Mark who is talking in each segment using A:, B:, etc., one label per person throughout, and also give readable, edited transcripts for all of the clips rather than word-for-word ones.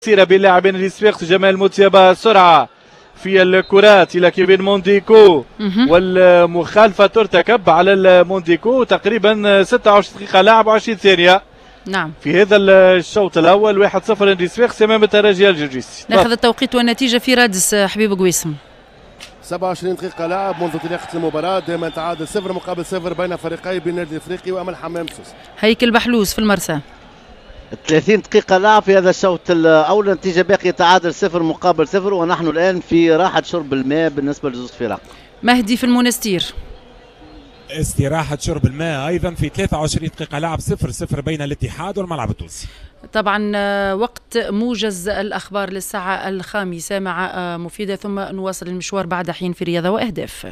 A: سيرة بين لاعبين الإسفاق. جمال موتيابا سرعة في الكرات إلى كيفين مونديكو والمخالفة ترتكب على المونديكو. تقريبا 26 دقيقة لاعب 20 ثانية.
B: نعم
A: في هذا الشوط الأول 1-0 للإسفاق أمام الترجي الجرجيسي.
B: ناخذ التوقيت والنتيجة في رادس حبيب قويسم.
C: 27 دقيقة لاعب منذ انطلاقة المباراة، دائما تعادل 0-0 بين فريقي بين النادي الافريقي وامل حمام سوسة.
B: هيكل بحلوس في المرسى.
D: 30 دقيقة لعب في هذا الشوط الأول، النتيجة باقية تعادل 0-0 ونحن الآن في راحة شرب الماء بالنسبة لزوز فرق.
B: مهدي في المنستير.
E: استراحة شرب الماء أيضا في 23 دقيقة لعب 0-0 بين الاتحاد والملعب التونسي.
B: طبعا وقت موجز الأخبار للساعة 5 مع مفيدة، ثم نواصل المشوار بعد حين في رياضة وأهداف.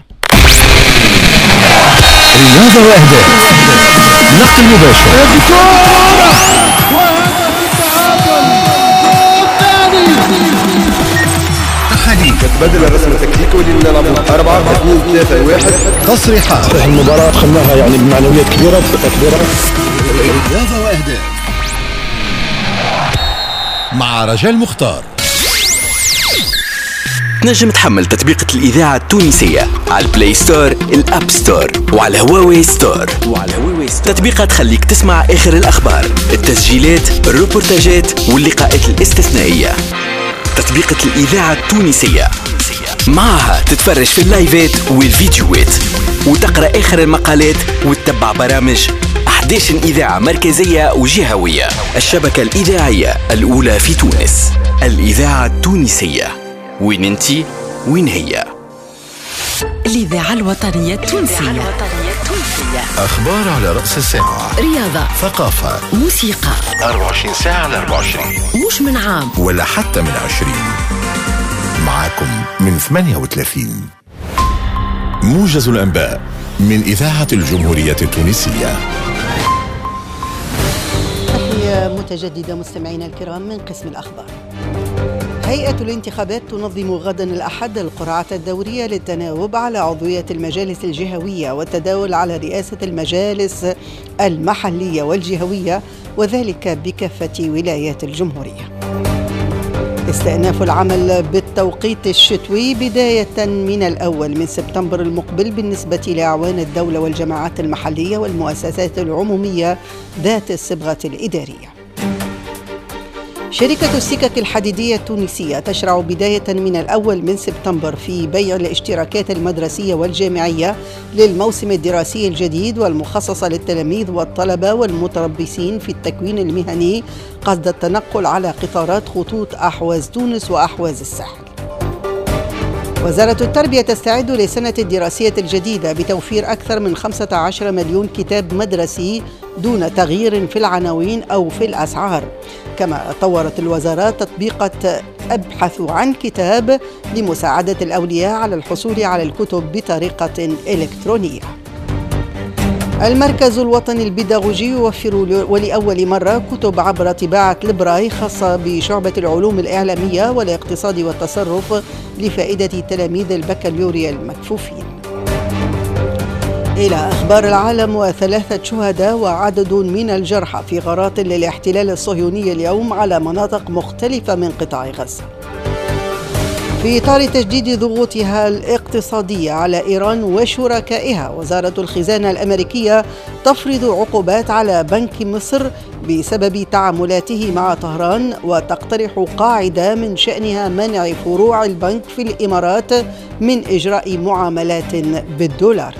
F: رياضة وأهداف، نقل مباشر.
G: تبدل الرسم التكتيكي ولنلعب 4-2-3-1.
F: تصريحات المباراة خلناها يعني بمعنويات كبيرة، بثقة كبيرة. رياضة وأهداف مع رجال مختار.
H: تنجم تحمل تطبيقة الإذاعة التونسية على البلاي ستور، الأب ستور وعلى هواوي ستور. تطبيقات تخليك تسمع آخر الأخبار، التسجيلات، الروبورتاجات واللقاءات الاستثنائية. تطبيقة الإذاعة التونسية معها تتفرج في اللايفات والفيديوهات وتقرأ آخر المقالات وتتبع برامج 11 إذاعة مركزية وجهوية. الشبكة الإذاعية الأولى في تونس، الإذاعة التونسية. وين انتي وين هي؟
I: الإذاعة الوطنية التونسية.
F: أخبار على رأس الساعة،
I: رياضة،
F: ثقافة،
I: موسيقى،
F: 24 ساعة على 24،
I: مش من عام
F: ولا حتى من 20. معاكم من 38. موجز الأنباء من إذاعة الجمهورية التونسية.
J: تحية متجددة مستمعينا الكرام من قسم الأخبار. هيئة الانتخابات تنظم غدا الأحد القرعة الدورية للتناوب على عضوية المجالس الجهوية والتداول على رئاسة المجالس المحلية والجهوية، وذلك بكافة ولايات الجمهورية. استئناف العمل بالتوقيت الشتوي بداية من 1 سبتمبر المقبل بالنسبة لأعوان الدولة والجماعات المحلية والمؤسسات العمومية ذات الصبغة الإدارية. شركة السكك الحديدية التونسية تشرع بداية من 1 سبتمبر في بيع الاشتراكات المدرسية والجامعية للموسم الدراسي الجديد والمخصصة للتلاميذ والطلبة والمتربصين في التكوين المهني قصد التنقل على قطارات خطوط أحواز تونس وأحواز الساحل. وزارة التربية تستعد للسنة الدراسية الجديدة بتوفير أكثر من 15 مليون كتاب مدرسي دون تغيير في العناوين أو في الأسعار. كما طورت الوزارة تطبيقة أبحث عن كتاب لمساعدة الأولياء على الحصول على الكتب بطريقة إلكترونية. المركز الوطني البيداغوجي يوفر ولأول مرة كتب عبر طباعة البراي خاصة بشعبة العلوم الإعلامية والاقتصاد والتصرف لفائدة تلاميذ البكالوريا المكفوفين. إلى أخبار العالم. 3 شهداء وعدد من الجرحى في غارات للاحتلال الصهيوني اليوم على مناطق مختلفة من قطاع غزة. في إطار تجديد ضغوطها الاقتصادية على إيران وشركائها، وزارة الخزانة الأمريكية تفرض عقوبات على بنك مصر بسبب تعاملاته مع طهران، وتقترح قاعدة من شأنها منع فروع البنك في الإمارات من إجراء معاملات بالدولار.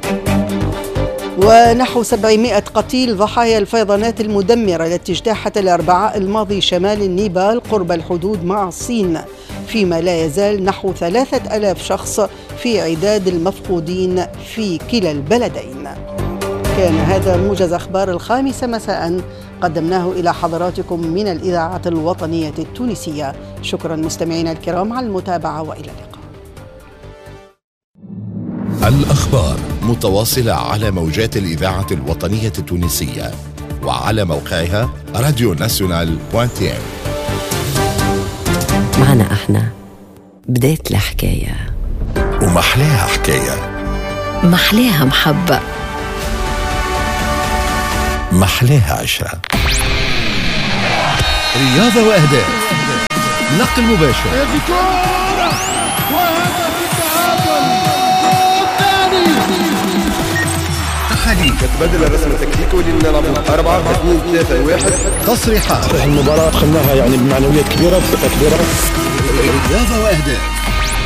J: ونحو 700 قتيل ضحايا الفيضانات المدمرة التي اجتاحت الأربعاء الماضي شمال النيبال قرب الحدود مع الصين، فيما لا يزال نحو 3000 شخص في عداد المفقودين في كلا البلدين. كان هذا موجز أخبار 5 مساء قدمناه إلى حضراتكم من الإذاعة الوطنية التونسية. شكرا مستمعينا الكرام على المتابعة وإلى اللقاء.
F: الأخبار متواصلة على موجات الإذاعة الوطنية التونسية وعلى موقعها radionational.tn.
I: معنا احنا بداية الحكاية
F: ومحلاها حكاية،
I: محلاها محبة،
F: محلاها عشرة. رياضة وأهداف نقل مباشر.
C: هذه كورة وهدف التعادل الثاني.
F: تحاليل
G: تبدل الرسم التكتيكي واللي نلعبوا 4-2-3-1.
F: تصريحات. المباراة دخلناها يعني بمعنويات كبيرة بثقة كبيرة. رياضة وأهداف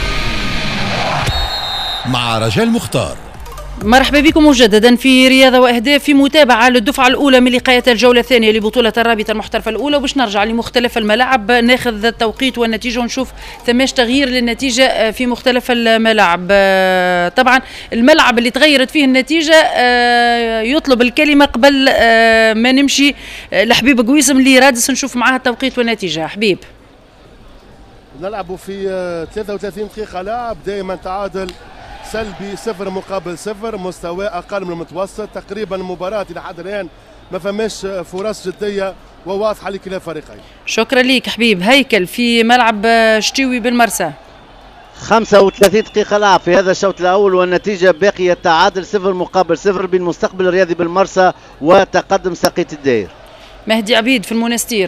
F: مع رجال مختار.
B: مرحبا بكم مجددا في رياضة وأهداف في متابعة للدفعة الأولى من لقاءات الجولة الثانية لبطولة الرابطة المحترفة الأولى، وباش نرجع لمختلف الملاعب ناخذ التوقيت والنتيجة ونشوف ثماش تغيير للنتيجة في مختلف الملاعب. طبعا الملعب اللي تغيرت فيه النتيجة يطلب الكلمة قبل ما نمشي لحبيب قويسم اللي رادس نشوف معاه التوقيت والنتيجة. حبيب،
C: نلعب في 33 دقيقة لعب، دائما تعادل سلبي 0-0، مستوى أقل من المتوسط تقريبا. المباراة إلى حد الآن ما فماش فرص جدية وواضحة لكلا الفريقين.
B: شكرا ليك حبيب. هيكل في ملعب شتوي بالمرسى،
D: 35 دقيقة لعب في هذا الشوط الأول والنتيجة باقية تعادل 0-0 بين مستقبل الرياضي بالمرسى وتقدم ساقية الداير.
B: مهدي عبيد في المنستير،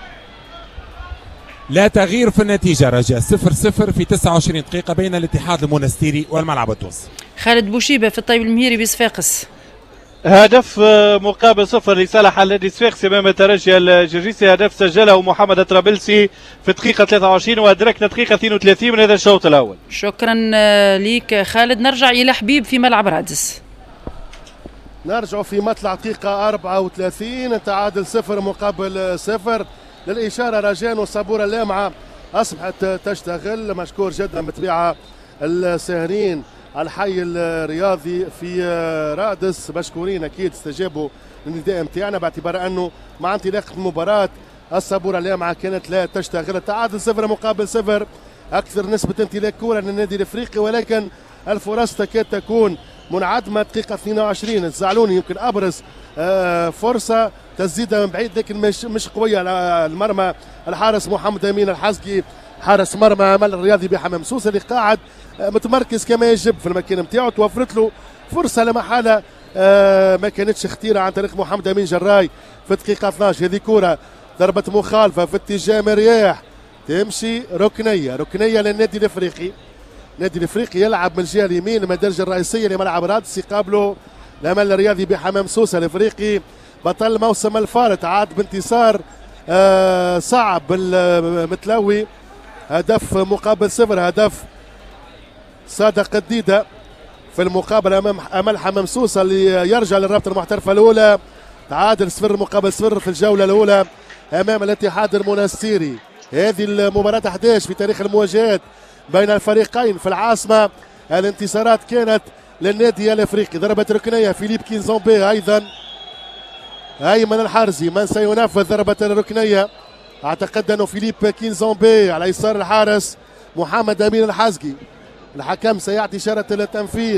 E: لا تغيير في النتيجة رجاء 0-0 في 29 دقيقة بين الاتحاد المنستيري والملعب التونسي.
B: خالد بوشيبة في الطيب المهيري بصفاقس،
A: هدف مقابل 0 لصالح النادي صفاقس امام الترجي الجرجيسي. هدف سجله محمد الطرابلسي في دقيقة 23 وادركنا دقيقة 32 من هذا الشوط الأول.
B: شكرا ليك خالد. نرجع إلى حبيب في ملعب رادس.
C: نرجع في مطلع دقيقة 34 تعادل 0-0. للإشارة رجان وصابورة اللامعة أصبحت تشتغل، مشكور جدا بطبيعة الساهرين الحي الرياضي في رادس، مشكورين أكيد استجابوا للنداء متاعنا باعتبار أنه مع انطلاقة المباراة الصابورة اللامعة كانت لا تشتغل. التعادل 0-0، أكثر نسبة امتلاك كرة للنادي الإفريقي ولكن الفرص تكاد تكون منعدمة. دقيقة 22 الزعلوني يمكن أبرز فرصة تسديدة من بعيد لكن مش قوية على المرمى. الحارس محمد أمين الحزقي حارس مرمى عمل الرياضي بحمام سوسة اللي قاعد متمركز كما يجب في المكان نتاعو، توفرت له فرصة لمحالة ما كانتش اختيرة عن طريق محمد أمين جراي في دقيقة 12. هذه كرة ضربة مخالفة في اتجاه مرياح تمشي ركنية للنادي الإفريقي. النادي الإفريقي يلعب من الجهة اليمين المدرجة الرئيسية لملعب رادس، يقابله الأمل الرياضي بحمام سوسة. الإفريقي بطل الموسم الفارط عاد بانتصار صعب المتلوي، هدف مقابل 0، هدف صادق الديدة في المقابلة أمام حمام سوسة اللي يرجع للرابطة المحترفة الأولى. تعادل 0-0 في الجولة الأولى أمام الاتحاد المنستيري. هذه المباراة 11 في تاريخ المواجهات بين الفريقين في العاصمة. الانتصارات كانت للنادي الافريقي. ضربة ركنية فيليب كينزومبي، ايضا ايمن الحارزي من سينفذ ضربة الركنية. اعتقد انه فيليب كينزومبي على يسار الحارس محمد امين الحزقي. الحكم سيعطي إشارة التنفيذ.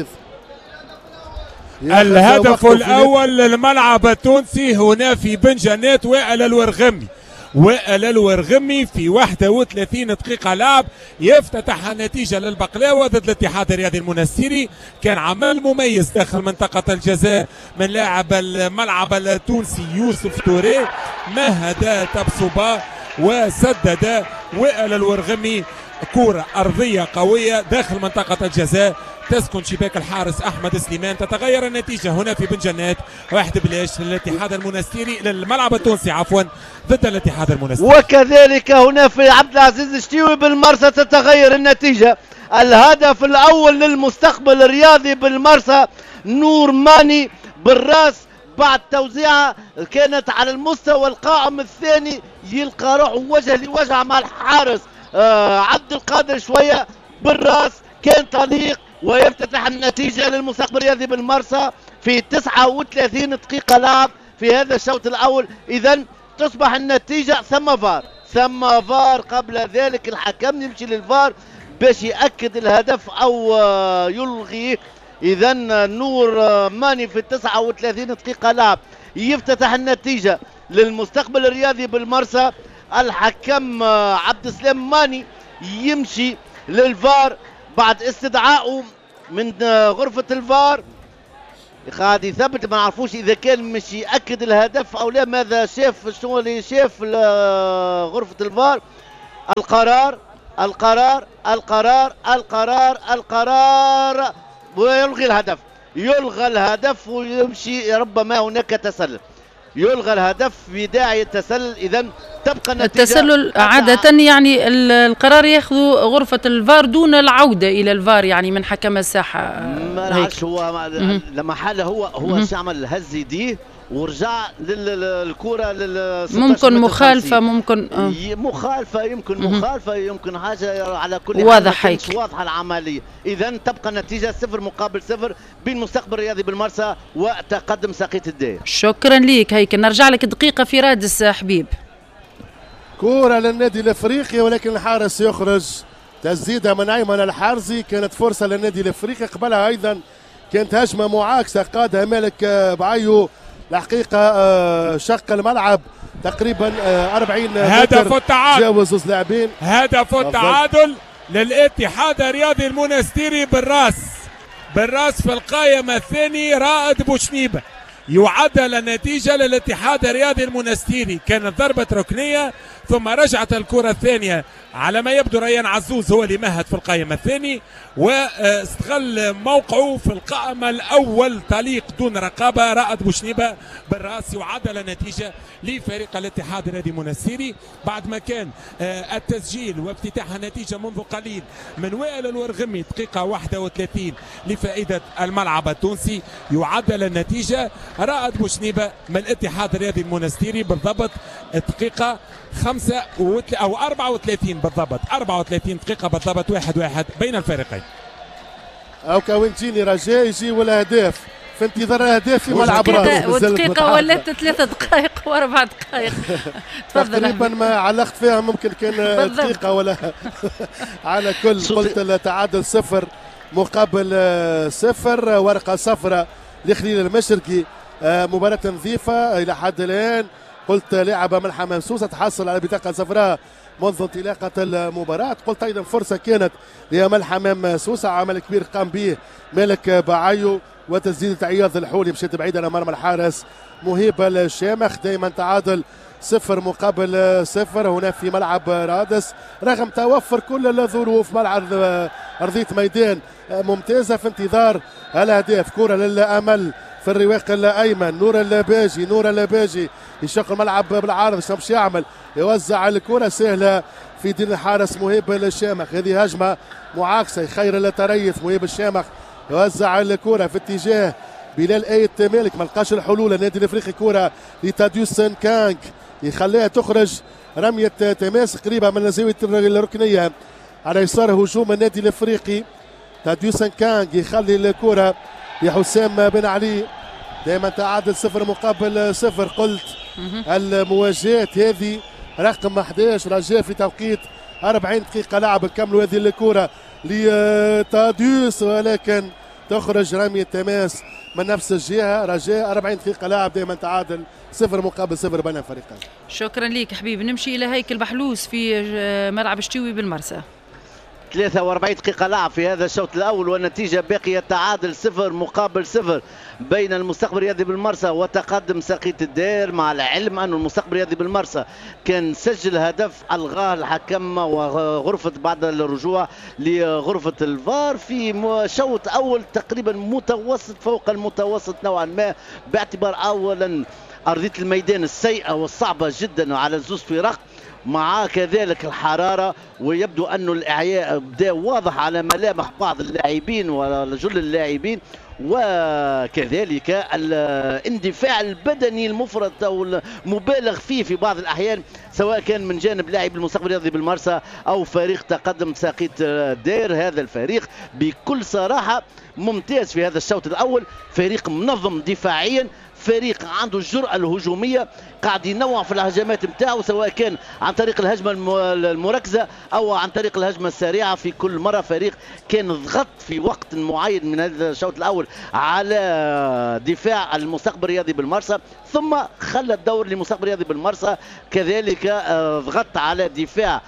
E: الهدف الاول للملعب التونسي هنا في بن جنات وائل الورغمي في 31 دقيقة لعب يفتتح النتيجة للبقلاوة ضد الاتحاد الرياضي المنستيري. كان عمل مميز داخل منطقة الجزاء من لاعب الملعب التونسي يوسف توري، مهد تبصبا وسدد وائل الورغمي كرة أرضية قوية داخل منطقة الجزاء تسكن شباك الحارس أحمد سليمان. تتغير النتيجة هنا في بن جنات 1-0 للاتحاد المنستيري للملعب التونسي ضد الاتحاد المنستيري.
D: وكذلك هنا في عبد العزيز شتيوي بالمرسى تتغير النتيجة. الهدف الأول للمستقبل الرياضي بالمرسى نور ماني بالراس بعد توزيعها كانت على المستوى القائم الثاني، يلقى روحه وجه لوجه مع الحارس عبد القادر شوية بالراس، كان تضييق ويفتتح النتيجة للمستقبل الرياضي بالمرسى في 39 دقيقة لعب في هذا الشوط الأول. إذا تصبح النتيجة ثم فار قبل ذلك الحكم يمشي للفار باش يأكد الهدف أو يلغيه. إذا نور ماني في 39 دقيقة لعب يفتتح النتيجة للمستقبل الرياضي بالمرسى. الحكم عبد السلام ماني يمشي للفار بعد استدعائه من غرفة الفار، قاعد يثبت ما نعرفوش اذا كان مش ياكد الهدف او لا، ماذا شاف شنو اللي شاف غرفة الفار. القرار القرار القرار القرار القرار ويلغي الهدف، يلغى الهدف ويمشي. ربما هناك تسلل، يلغى الهدف بداعي التسلل. إذن تبقى النتيجة
B: التسلل عادة يعني القرار ياخذ غرفة الفار دون العودة إلى الفار، يعني من حكم الساحة.
D: ما نعرفش هو لما حال هو عمل هز يديه ورجع للكرة
B: ممكن مخالفة، ممكن
D: مخالفة، يمكن مخالفة، يمكن حاجة. على كل حال
B: واضح هيك،
D: واضحة العملية. إذا تبقى النتيجة 0-0 بين المستقبل الرياضي بالمرسى وتقدم ساقية الدائر.
B: شكرا ليك هيك. نرجع لك دقيقة في رادس حبيب.
C: كرة للنادي الافريقي ولكن الحارس يخرج. تسديدة من ايمن الحارزي، كانت فرصة للنادي الافريقي. قبلها ايضا كانت هجمة معاكسة قادها مالك بعيو، الحقيقة شق الملعب تقريبا 40
E: هدف التعادل،
C: جاوز زوج لاعبين.
E: هدف التعادل للاتحاد الرياضي المنستيري بالراس في القائمة الثاني رائد بوشنيبة. يعدل النتيجة للاتحاد الرياضي المنستيري، كانت ضربة ركنية ثم رجعت الكرة الثانية. على ما يبدو ريان عزوز هو اللي مهد في القائمة الثاني واستغل موقعه في القائمة الأول طليق دون رقابة رائد بوشنيبة بالرأس. يعدل النتيجة لفريق الاتحاد الرياضي المنستيري بعد ما كان التسجيل وافتتاح النتيجة منذ قليل من وائل الورغمي دقيقة 31 لفائدة الملعب التونسي. يعدل النتيجة رائد بوشنيبة من الاتحاد الرياضي المنستيري بالضبط دقيقة 34 بالضبط، 34 دقيقة بالضبط، 1-1 بين الفريقين.
C: أو كوين تجيني رجاء يجي والأهداف في انتظار الأهداف في ملعب رادس.
B: ودقيقة ولات 3 دقائق و4 دقائق. تفضل.
C: تقريبا ما علقت فيها ممكن كان دقيقة ولا على كل. قلت التعادل 0-0، ورقة صفراء لخليل المشرقي. مباراة نظيفة إلى حد الآن. قلت لاعب ملحم منسوسة تحصل على بطاقة صفراء منذ انطلاقة المباراة. قلت أيضا فرصة كانت لملحم منسوسة، عمل كبير قام به مالك بعيو، وتسديدة عياض الحولي مشيت بعيدا عن مرمى الحارس مهيب الشامخ. دائما تعادل 0-0 هنا في ملعب رادس رغم توفر كل الظروف. ملعب أرضية ميدان ممتازة في انتظار الأهداف. كرة للأمل في الرواق الايمن، نور الباجي يشق الملعب بالعارض. شمس يعمل يوزع الكره سهله في دين الحارس مهيب الشامخ. هذه هجمه معاكسه يخير التريث. مهيب الشامخ يوزع الكره في اتجاه بلال ايت مالك، ما لقاش الحلول. النادي الافريقي كره لتاديوس كانك يخليها تخرج. رميه تماس قريبه من زاويه الركنيه على يسار هجوم النادي الافريقي. تاديوس كانك يخلي الكره لحسام بن علي. دائما تعادل 0-0. قلت المواجهات هذه رقم 11 رجاء في توقيت 40 دقيقة لعب نكملوا هذه الكرة لتاديوس ولكن تخرج رمية تماس من نفس الجهة. رجاء 40 دقيقة لعب دائما تعادل 0-0 بين الفريقين.
B: شكرا ليك حبيبي. نمشي إلى هيكل بحلوس في ملعب شتوي بالمرسى.
D: 43 دقيقة لعب في هذا الشوط الأول والنتيجة باقية تعادل 0-0 بين المستقبل الرياضي بالمرسى وتقدم ساقية الدائر. مع العلم أن المستقبل الرياضي بالمرسى كان سجل هدف ألغاه الحكم وغرفة بعد الرجوع لغرفة الفار في شوط أول تقريبا متوسط فوق المتوسط نوعا ما، باعتبار أولا أرضية الميدان السيئة والصعبة جدا على زوز فرق مع كذلك الحرارة، ويبدو أن الإعياء بدا واضح على ملامح بعض اللاعبين وجل اللاعبين، وكذلك الاندفاع البدني المفرط أو المبالغ فيه في بعض الأحيان سواء كان من جانب لاعب المستقبل الرياضي بالمرسى أو فريق تقدم ساقية الدائر. هذا الفريق بكل صراحة ممتاز في هذا الشوط الأول، فريق منظم دفاعيا، فريق عنده الجرأة الهجومية، قاعد ينوع في الهجمات نتاعو سواء كان عن طريق الهجمة المركزة أو عن طريق الهجمة السريعة. في كل مرة فريق كان ضغط في وقت معين من هذا الشوط الأول على دفاع المستقبل الرياضي بالمرسى، ثم خلى الدور للمستقبل الرياضي بالمرسى كذلك ضغط على دفاع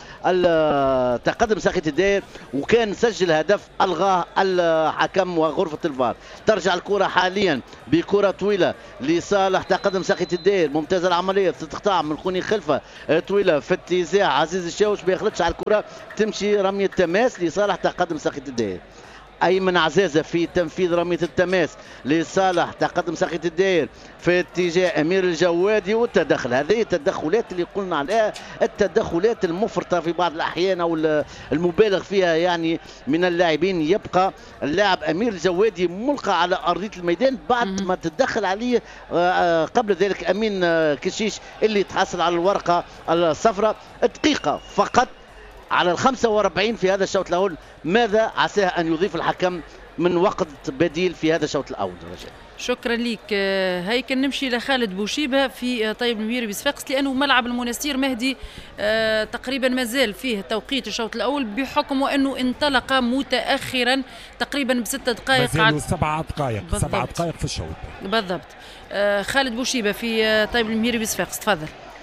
D: تقدم ساقية الدائر، وكان سجل هدف ألغاه الحكم وغرفة الفار. ترجع الكرة حاليا بكرة طويلة لصالح تقدم ساقية الدير. ممتازه العمليه، تقطع من خوني خلفه طويله في اتزاع عزيز الشاوش، ما يخلطش على الكره، تمشي رميه تماس لصالح تقدم ساقية الدير. ايمن عزازه في تنفيذ رميه التماس لصالح تقدم ساقية الدير في اتجاه امير الجوادي، والتدخل هذه التدخلات اللي قلنا عليها، التدخلات المفرطه في بعض الاحيان او المبالغ فيها يعني من اللاعبين. يبقى اللاعب امير الجوادي ملقى على ارضيه الميدان بعد ما تدخل عليه قبل ذلك امين كشيش اللي تحصل على الورقه الصفراء. دقيقه فقط على 45 في هذا الشوط الاول. ماذا عساه ان يضيف الحكم من وقت بديل في هذا الشوط الاول؟ رجاء.
B: شكرا ليك. هيك نمشي لخالد بوشيبه في طيب الميري بصفاقس، لانه ملعب المنستير مهدي تقريبا مازال فيه توقيت الشوط الاول بحكم انه انطلق متاخرا تقريبا ب6 دقائق.
E: مازالوا 7 دقائق 7 دقائق في الشوط
B: بالضبط. خالد بوشيبه في طيب الميري بصفاقس، تفضل.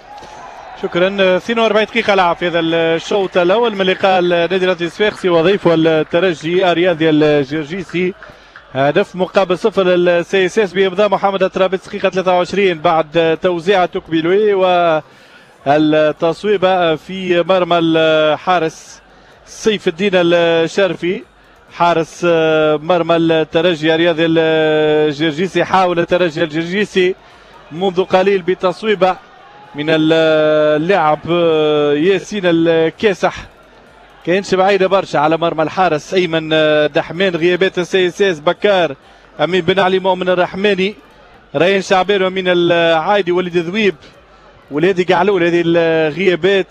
A: شكرا. 42 دقيقة لعب في هذا الشوط الأول من لقاء النادي الرياضي الصفاقسي وضيفه الترجي الرياضي الجرجيسي. هدف مقابل 0 للسي اس اس بإمضاء محمد الترابيس دقيقة 23 بعد توزيع توكبيلوي والتصويبة في مرمى الحارس سيف الدين الشرفي حارس مرمى الترجي الرياضي الجرجيسي. حاول الترجي الجرجيسي منذ قليل بتصويبة من اللاعب ياسين الكاسح، كانش بعيدة برشا على مرمى الحارس أيمن دحمان. غيابات السي اس اس بكار، أمين بن علي، مؤمن الرحماني، ريان شعبان ومن العايدي، وليد ذويب، والهادي قعلول. هذه الغيابات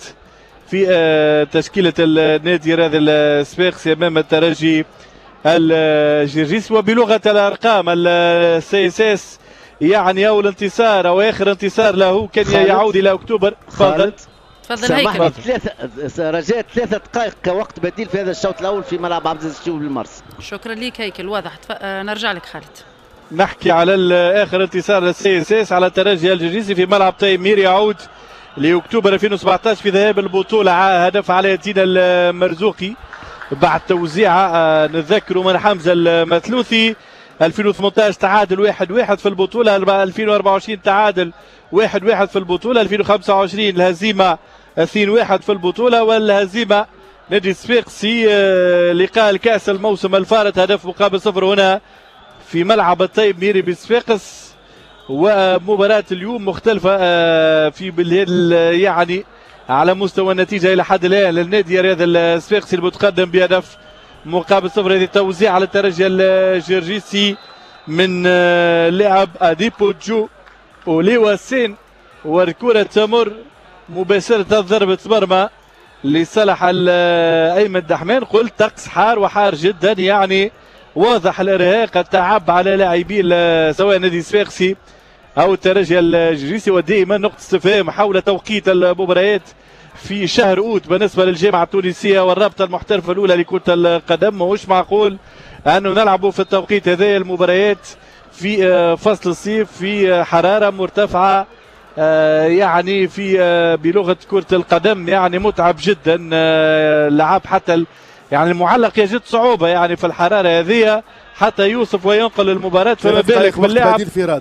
A: في تشكيلة النادي الرياضي الصفاقسي أمام الترجي الجرجيسي. وبلغة الأرقام السي اس اس يعني اول انتصار او اخر انتصار له كان يعود الى اكتوبر. تفضل
B: هيكل.
D: رجاء 3 دقائق كوقت بديل في هذا الشوط الاول في ملعب عبد العزيز الشيوبي بالمرس.
B: شكرا ليك هيكل، واضح. نرجع لك خالد.
A: نحكي على اخر انتصار للسي اس اس على الترجي الجرجيسي في ملعب تيمير، يعود لاكتوبر 2017 في ذهاب البطوله. هدف على يدين المرزوقي بعد توزيعه نتذكروا من حمزه المثلوثي. 2018 تعادل 1-1 في البطولة، 2024 تعادل 1-1 في البطولة، 2025 الهزيمة 2-1 في البطولة، والهزيمة نادي الصفاقسي لقاء الكأس الموسم الفارط هدف مقابل 0 هنا في ملعب الطيب ميري بصفاقس. ومباراة اليوم مختلفة في يعني على مستوى النتيجة إلى حد الآن للنادي الرياضي الصفاقسي المتقدم بهدف مقابل 0. هذه توزيع على الترجي الجرجيسي من لاعب اديبو جو وليواسين، والكرة تمر مباشرة ضربة مرمى لصالح ايمن دحمان. قلت طقس حار وحار جدا، يعني واضح الارهاق التعب على لاعبي سواء نادي الصفاقسي او الترجي الجرجيسي. ودائما نقطة استفهام حول توقيت المباريات في شهر اوت بالنسبه للجامعه التونسيه والرابطه المحترفه الاولى لكره القدم. مش معقول انه نلعبوا في التوقيت هذا المباريات في فصل الصيف في حراره مرتفعه، يعني في بلغه كره القدم يعني متعب جدا. لعب حتى يعني المعلق يجد صعوبه يعني في الحراره هذه حتى يوصف وينقل المباراه، فما بالك باللاعب.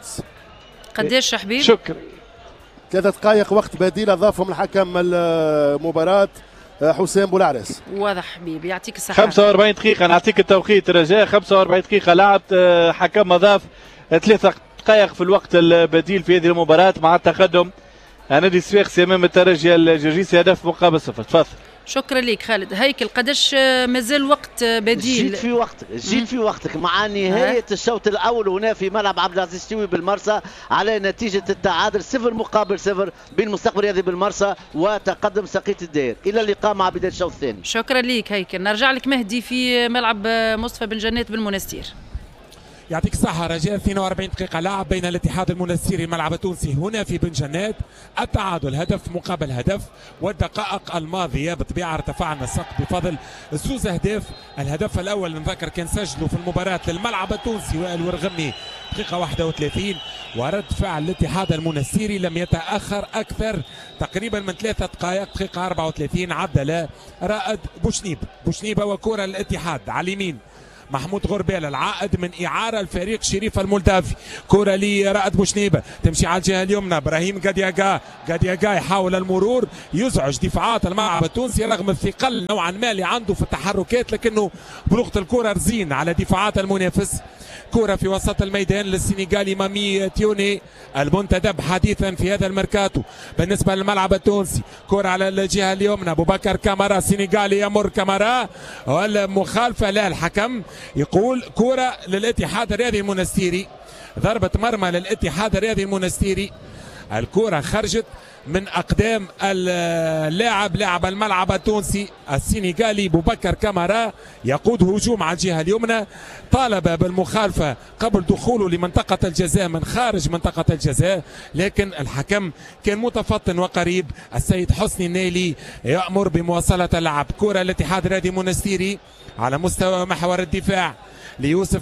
B: قديش حبيب؟
A: شكرا.
C: 3 دقائق وقت بديل اضافهم الحكم المباراه حسام بولعرس.
B: واضح حبيبي، يعطيك الصحه.
A: 45 دقيقه نعطيك التوقيت رجاء. 45 دقيقه لعبت، حكم اضاف 3 دقائق في الوقت البديل في هذه المباراه مع التقدم نادي الصفاقسي امام الترجي الجرجيسي هدف مقابل 0. تفضل.
B: شكرا لك خالد. هيكل قداش مازال وقت بديل؟
D: جيت في وقتك مع نهاية الشوط الأول هنا في ملعب عبد العزيز الشيوبي بالمرسى على نتيجة التعادل 0 مقابل 0 بين المستقبل الرياضي بالمرسى وتقدم ساقية الدير. إلى اللقاء مع بداية الشوط الثاني.
B: شكرا لك هيكل. نرجع لك مهدي في ملعب مصطفى بن جنات بالمنستير.
E: يعطيك الصحة رجاء. 42 دقيقة لعب بين الاتحاد المنستيري الملعب التونسي هنا في بن جنات. التعادل هدف مقابل هدف، والدقائق الماضية بطبيعة ارتفعنا السقف بفضل 2 أهداف. الهدف الأول نذكر كان سجله في المباراة للملعب التونسي وائل ورغمي دقيقة 31، ورد فعل الاتحاد المنستيري لم يتأخر أكثر تقريبا من 3 دقائق. دقيقة 34 عدل رائد بوشنيبة وكرة للاتحاد على اليمين محمود غربال العائد من إعارة الفريق شريف المولدافي. كرة لرائد بوشنيبة تمشي على الجهة اليمنى. إبراهيم قادياغا يحاول المرور، يزعج دفاعات الملعب التونسي رغم الثقل نوعا ما اللي عنده في التحركات، لكنه بلغة الكرة رزين على دفاعات المنافس. كرة في وسط الميدان للسنغالي مامي تيوني المنتدب حديثا في هذا الميركاتو بالنسبة للملعب التونسي. كرة على الجهة اليمنى أبو بكر كامارا السنغالي يمر كامارا والمخالفة لا، الحكم يقول كرة للاتحاد الرياضي المنستيري، ضربة مرمى للاتحاد الرياضي المنستيري. الكرة خرجت من أقدام لاعب الملعب التونسي السنغالي بوبكر كامارا، يقود هجوم على الجهة اليمنى، طالب بالمخالفة قبل دخوله لمنطقة الجزاء من خارج منطقة الجزاء، لكن الحكم كان متفطن وقريب. السيد حسني النيلي يأمر بمواصلة اللعب. كرة الاتحاد الرياضي المنستيري على مستوى محور الدفاع ليوسف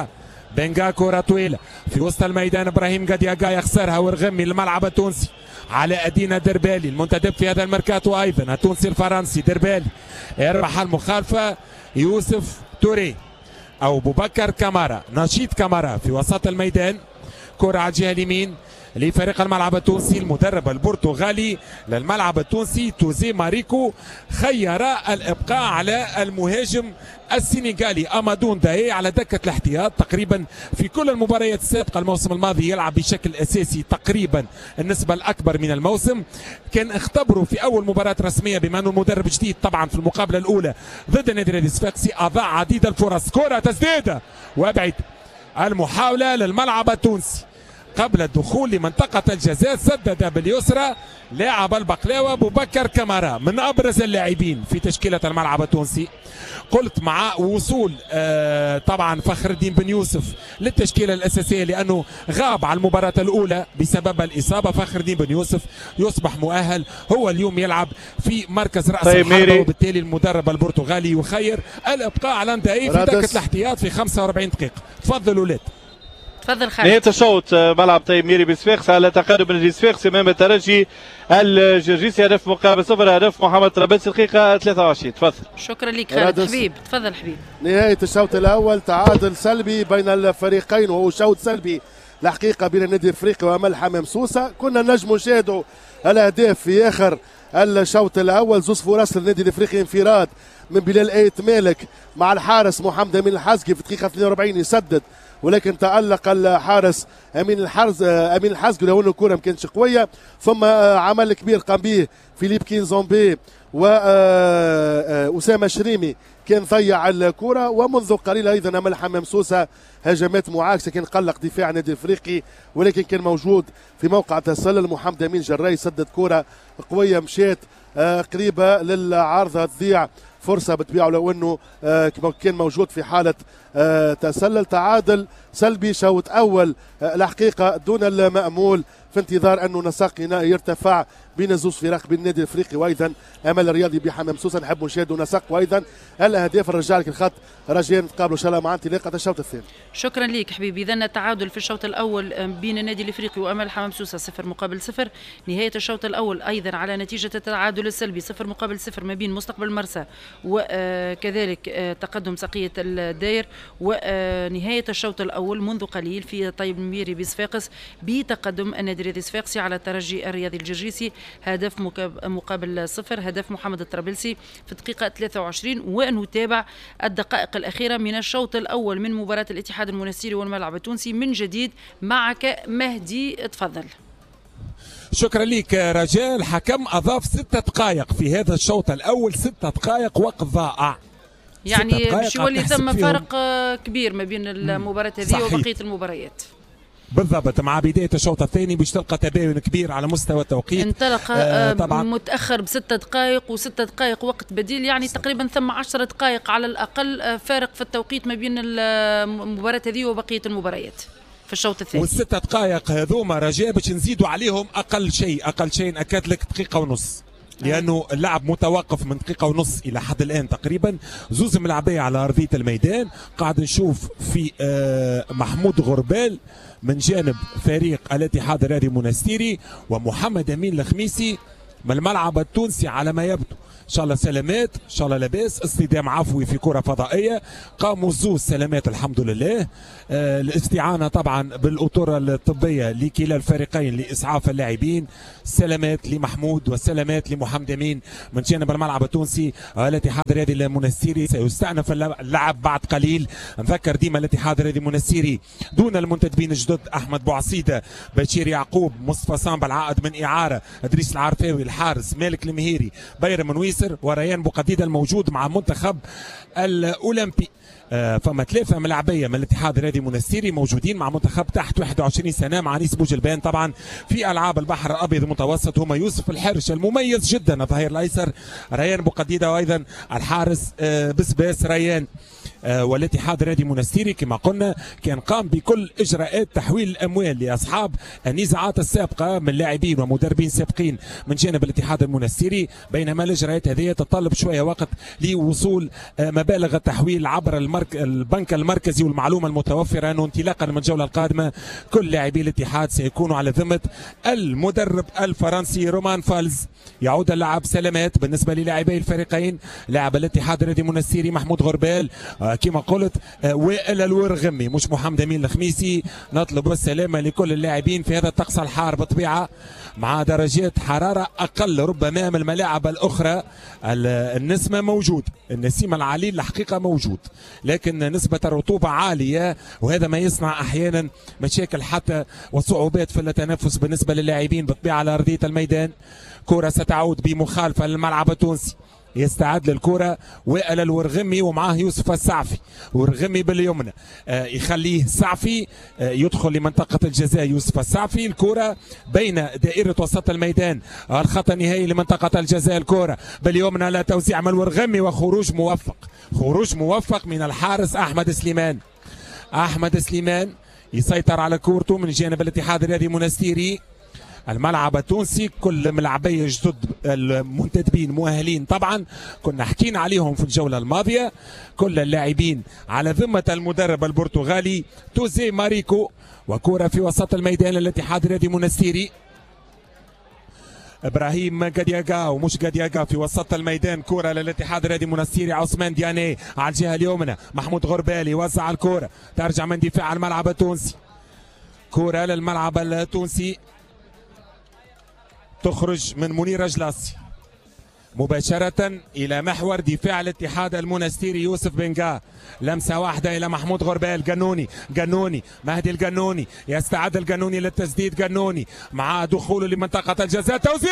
E: بنغا كرة طويلة في وسط الميدان. إبراهيم قادياغا يخسرها ورغمي الملعب التونسي على أدينا دربالي المنتدب في هذا الميركاتو أيضا التونسي الفرنسي. دربالي يربح المخالفة. يوسف توري أو بوبكر كامارا نشيط كامارا في وسط الميدان. كرة على الجهة اليمين لفريق الملعب التونسي. المدرب البرتغالي للملعب التونسي توزي ماريكو خير الابقاء على المهاجم السنغالي امادون داي على دكة الاحتياط تقريبا في كل المباريات السابقة الموسم الماضي، يلعب بشكل اساسي تقريبا النسبة الاكبر من الموسم. كان اختبره في اول مباراة رسمية بما انه المدرب جديد طبعا في المقابلة الاولى ضد النادي الصفاقسي، اضاع عديد الفرص. كرة تسديدة وابعد المحاولة للملعب التونسي قبل الدخول لمنطقة الجزاء. سدد باليسرى لاعب البقلاوة بوبكر كامارا من أبرز اللاعبين في تشكيلة الملعب التونسي. قلت مع وصول طبعا فخر الدين بن يوسف للتشكيلة الأساسية لأنه غاب على المباراة الأولى بسبب الإصابة. فخر الدين بن يوسف يصبح مؤهل، هو اليوم يلعب في مركز رأس الحربة، وبالتالي المدرب البرتغالي يخير الإبقاء على ندائي في دكة الاحتياط في 45 دقيقة. تفضل ولاد.
B: تفضل خالد.
A: نهاية الشوط ملعب تيميري بصفاقس على تقدم النادي صفاقس امام الترجي الجرجيسي. هدف مقابل 0، هدف محمد طرابلسي دقيقة 23. تفضل.
B: شكرا لك خالد. حبيب تفضل حبيب.
C: نهاية الشوط الأول تعادل سلبي بين الفريقين، وهو شوط سلبي الحقيقة بين النادي الافريقي وامل حمام سوسة. كنا نجم نشاهدوا الأهداف في آخر الشوط الأول. زوز فرص للنادي الافريقي، انفراد من بلال آيت مالك مع الحارس محمد أمين الحزقي في دقيقة 42 يسدد، ولكن تألق الحارس أمين الحزقي لو أنه الكرة ما كانتش قوية. ثم عمل كبير قام به فيليب كينزومبي وأسامة شريمي كان ضيع الكرة. ومنذ قليل أيضا أمل حمام سوسة هجمات معاكسة، كان قلق دفاع النادي الافريقي ولكن كان موجود في موقع تسلل. محمد أمين جراي سدد كرة قوية مشات قريبة للعارضة، تضيع فرصة بتبيعه لو أنه كان موجود في حالة تسلل. تعادل سلبي شوط أول الحقيقة دون المأمول، في انتظار أنه نسق يرتفع بين زوج فرق بين النادي الافريقي وايضا امل الرياضي بحمام سوسه. نحب نشاهدوا نسق وايضا الاهداف. نرجع لك الخط رجاء نتقابلوا ان شاء الله مع انطلاقه الشوط الثاني.
B: شكرا لك حبيبي. اذا التعادل في الشوط الاول بين النادي الافريقي وامل حمام سوسه 0-0. نهايه الشوط الاول ايضا على نتيجه التعادل السلبي 0-0 ما بين مستقبل مرسى وكذلك تقدم سقيه الداير. ونهايه الشوط الاول منذ قليل في طيب ميري بصفاقس بتقدم النادي الرياضي الصفاقسي على الترجي الرياضي الجرجيسي هدف مقابل 0، هدف محمد الطرابلسي في الدقيقة 23. ونتابع الدقائق الأخيرة من الشوط الأول من مباراة الاتحاد المنستيري والملعب التونسي من جديد. معك مهدي، تفضل.
E: شكرا لك رجاء. الحكم أضاف 6 دقائق في هذا الشوط الأول، 6 دقائق وقت ضائع،
B: يعني باش يولي ثم فرق كبير ما بين المباراة هذه وبقية المباريات.
E: بالضبط، مع بداية الشوط الثاني باش تلقى تباين كبير على مستوى التوقيت.
B: انطلق طبعا متأخر ب6 دقائق و6 دقائق وقت بديل، يعني تقريبا ثم 10 دقائق على الأقل فارق في التوقيت ما بين المباراة هذه وبقية المباريات في الشوط الثاني.
E: وال6 دقائق هذوما رجاء باش نزيدوا عليهم أقل شيء أكد لك دقيقة ونص، لأنه اللعب متوقف من دقيقة ونص إلى حد الآن تقريبا. زوز ملاعبية على أرضية الميدان. قاعد نشوف في محمود غربال من جانب فريق الاتحاد الرياضي المنستيري، ومحمد أمين الخميسي من الملعب التونسي على ما يبدو شاء الله سلامات، ان شاء الله لاباس. اصطدام عفوي في كره فضائيه، قاموا الزوز سلامات الحمد لله. الاستعانه طبعا بالاطر الطبيه لكلا الفريقين لاسعاف اللاعبين. سلامات لمحمود وسلامات لمحمد امين من جانب الملعب التونسي. الاتحاد الرياضي المنستيري سيستأنف اللعب بعد قليل. نذكر ديما الاتحاد الرياضي المنستيري دون المنتدبين الجدد احمد بوعصيده، بشير يعقوب، مصطفى صامبا العائد من اعاره، ادريس العرفاوي الحارس، مالك المهيري، بيرم منويسر وريان بوقديده الموجود مع منتخب الاولمبي. فما 3 ملاعبيه من الاتحاد الرياضي المنستيري موجودين مع منتخب تحت 21 سنه مع نيس بوجلبان. طبعا في العاب البحر الابيض المتوسط هما يوسف الحرش المميز جدا الظهير الايسر، ريان بوقديده، وايضا الحارس بسباس ريان. والاتحاد الرياضي المنستيري كما قلنا كان قام بكل اجراءات تحويل الاموال لاصحاب النزاعات السابقه من لاعبين ومدربين سابقين من جانب الاتحاد المنستيري، بينما الاجراءات هذه تتطلب شويه وقت لوصول مبالغ التحويل عبر البنك المركزي. والمعلومه المتوفره انه انطلاقا من الجوله القادمه كل لاعبي الاتحاد سيكونوا على ذمه المدرب الفرنسي رومان فالز. يعود اللعب سلامات بالنسبه للاعبي الفريقين. لاعب الاتحاد الرياضي المنستيري محمود غربال كما قلت، وائل الورغمي مش محمد امين الخميسي. نطلب السلامه لكل اللاعبين في هذا الطقس الحار بطبيعه مع درجات حراره اقل ربما من الملاعب الاخرى. النسمه موجود، النسيم العليل الحقيقه موجود، لكن نسبه الرطوبه عاليه وهذا ما يصنع احيانا مشاكل حتى وصعوبات في التنفس بالنسبه للاعبين بطبيعه على ارضيه الميدان. كره ستعود بمخالفه للملعب التونسي. يستعد للكرة وائل الورغمي ومعاه يوسف السعفي. ورغمي باليمنى يخليه السعفي يدخل لمنطقة الجزاء. يوسف السعفي الكرة بين دائرة وسط الميدان، الخط النهائي لمنطقة الجزاء. الكرة باليمنى لا توزيع من الورغمي وخروج موفق، خروج موفق من الحارس أحمد سليمان. أحمد سليمان يسيطر على كورته من جانب الاتحاد الرياضي المنستيري. الملعب التونسي كل ملعبيه جدد المنتدبين مؤهلين، طبعا كنا حكينا عليهم في الجوله الماضيه. كل اللاعبين على ذمه المدرب البرتغالي توزي ماريكو. وكره في وسط الميدان للاتحاد الرياضي المنستيري. ابراهيم قدياغا ومش قدياغا في وسط الميدان. كره للاتحاد الرياضي المنستيري. عثمان دياني على الجهه اليمنى. محمود غربالي يوزع الكره، ترجع من دفاع الملعب التونسي. كره للملعب التونسي تخرج من منير جلاسي مباشرة إلى محور دفاع الاتحاد المنستيري يوسف بنجا. لمسة واحدة إلى محمود غربال. قنوني مهدي القنوني يستعد القنوني للتسديد. قنوني مع دخوله لمنطقة الجزاء. توزيع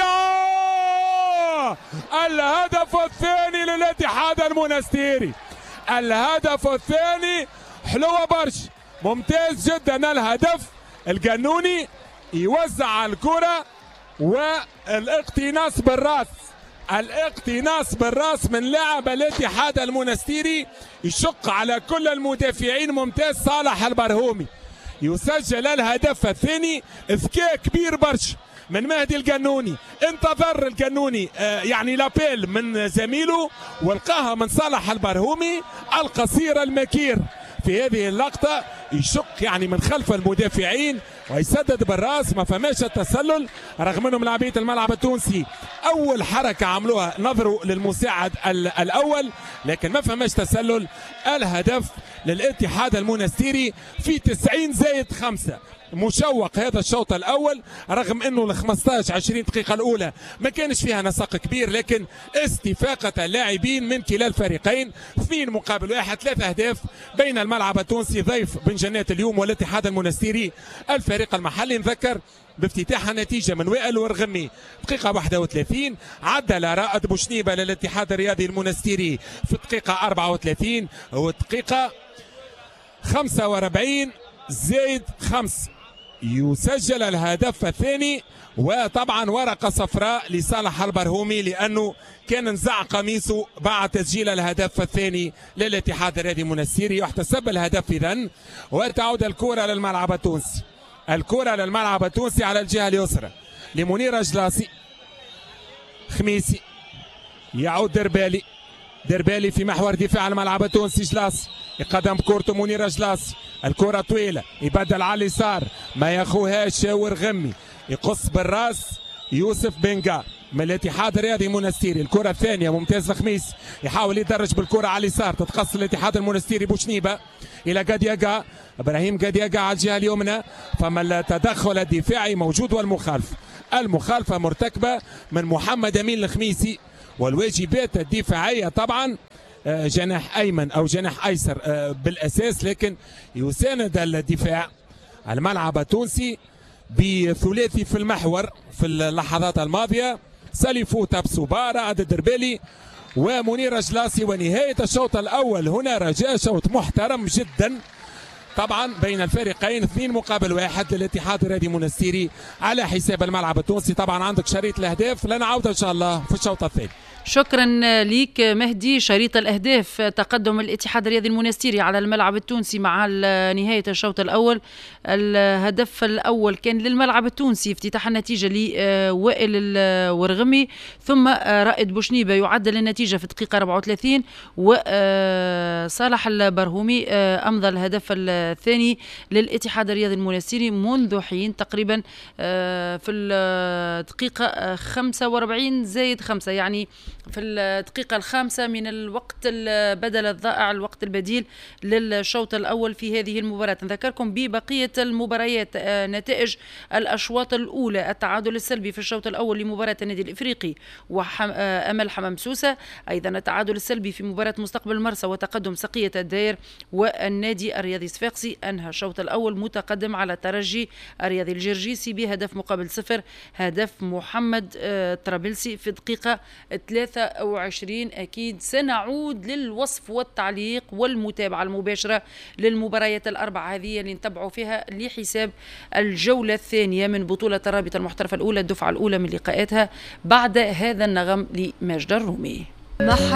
E: الهدف الثاني للاتحاد المنستيري. الهدف الثاني حلوة برشا، ممتاز جدا الهدف. القنوني يوزع الكرة والاقتناص بالراس، الاقتناص بالراس من لاعب الاتحاد المنستيري يشق على كل المدافعين. ممتاز صالح البرهومي يسجل الهدف الثاني. اذكاء كبير برشا من مهدي القنوني. انتظر القنوني يعني لابيل من زميله والقاها من صالح البرهومي القصير المكير في هذه اللقطة. يشق يعني من خلف المدافعين ويسدد بالراس، ما فماش التسلل رغم انهم لاعبية الملعب التونسي اول حركة عملوها نظروا للمساعد الاول لكن ما فماش تسلل. الهدف للاتحاد المنستيري في 90+5. مشوق هذا الشوط الاول رغم انه ال 15-20 دقيقة الاولى ما كانش فيها نسق كبير، لكن استفاقة اللاعبين من كلا الفريقين 2-1. 3 اهداف بين الملعب التونسي ضيف بن جنات اليوم والاتحاد المنستيري الفريق المحلي. نذكر بافتتاح النتيجة من وائل ورغمي دقيقة 31، عدل رائد بوشنيبة للاتحاد الرياضي المنستيري في الدقيقة 34 والدقيقة 45+5 يسجل الهدف الثاني. وطبعا ورقة صفراء لصالح البرهومي لأنه كان نزع قميصه بعد تسجيل الهدف الثاني للاتحاد الرياضي المنستيري. يحتسب الهدف إذن وتعود الكرة للملعب التونسي. الكرة للملعب التونسي على الجهة اليسرى لمنير جلاسي. خميسي يعود دربالي في محور دفاع الملعب التونسي. جلاسي يقدم بكورته منير جلاسي. الكرة طويلة يبدل على اليسار ما ياخوهاش ورغمي. يقص بالراس يوسف بنجا. من الاتحاد الرياضي المنستيري. الكرة الثانية ممتاز الخميس يحاول يدرج بالكرة على اليسار، تتقص الاتحاد المنستيري بوشنيبة إلى قادياقا، إبراهيم قادياقا على الجهة اليمنى. فما التدخل الدفاعي موجود المخالفة مرتكبة من محمد أمين الخميسي، والواجبات الدفاعية طبعا جناح أيمن أو جناح أيسر بالأساس، لكن يساند الدفاع الملعب التونسي بثلاثي في المحور في اللحظات الماضية: ساليفو تابسوبارا، عدد الدربالي ومنير جلاسي. ونهاية الشوط الأول هنا رجاء شوط محترم جدا طبعا بين الفريقين، 2-1 للاتحاد الرياضي المنستيري على حساب الملعب التونسي. طبعا عندك شريط الأهداف، لنعود إن شاء الله في الشوط الثاني.
B: شكرا ليك مهدي. شريط الأهداف: تقدم الاتحاد الرياضي المنستيري على الملعب التونسي مع نهاية الشوط الأول. الهدف الأول كان للملعب التونسي، افتتاح النتيجة لوائل الورغمي، ثم رائد بوشنيبة يعدل النتيجة في الدقيقة 34، وصالح البرهومي أمضى الهدف الثاني للاتحاد الرياضي المنستيري منذ حين تقريبا في الدقيقة 45+5، يعني في الدقيقة الخامسة من الوقت البدل الضائع، الوقت البديل للشوط الأول في هذه المباراة. نذكركم ببقية المباريات، نتائج الأشواط الأولى: التعادل السلبي في الشوط الأول لمباراة النادي الإفريقي وأمل حمام سوسة، أيضا التعادل السلبي في مباراة مستقبل مرسى وتقدم سقية الداير، والنادي الرياضي صفاقسي أنهى الشوط الأول متقدم على الترجي الرياضي الجرجيسي بهدف مقابل 0، هدف محمد طرابلسي في الدقيقة 23. أكيد سنعود للوصف والتعليق والمتابعة المباشرة للمباريات الأربع هذه اللي نتبعوا فيها لحساب الجولة الثانية من بطولة الرابطة المحترفة الأولى، الدفعة الأولى من لقاءاتها، بعد هذا النغم لماجد الرومي.